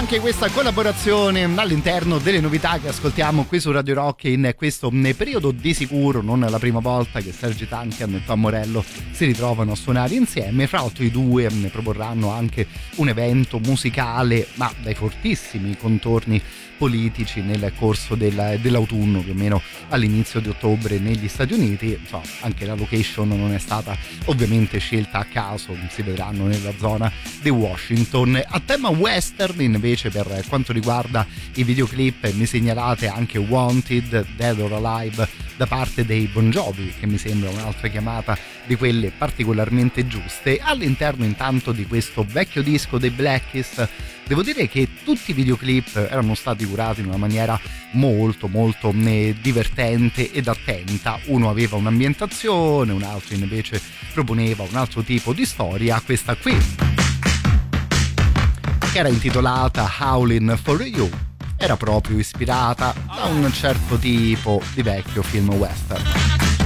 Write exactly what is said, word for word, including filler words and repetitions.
anche questa collaborazione all'interno delle novità che ascoltiamo qui su Radio Rock in questo periodo. Di sicuro non è la prima volta che Sergi Tankian e Tom Morello si ritrovano a suonare insieme. Fra l'altro i due ne proporranno anche un evento musicale ma dai fortissimi contorni politici nel corso del, dell'autunno, più o meno all'inizio di ottobre negli Stati Uniti. So, anche la location non è stata ovviamente scelta a caso, si vedranno nella zona di Washington. A tema western invece, per quanto riguarda i videoclip, mi segnalate anche Wanted, Dead or Alive da parte dei Bon Jovi, che mi sembra un'altra chiamata di quelle particolarmente giuste. All'interno intanto di questo vecchio disco dei Blackies, devo dire che tutti i videoclip erano stati curati in una maniera molto molto divertente ed attenta. Uno aveva un'ambientazione, un altro invece proponeva un altro tipo di storia. Questa qui, che era intitolata Howlin' for You, era proprio ispirata da un certo tipo di vecchio film western.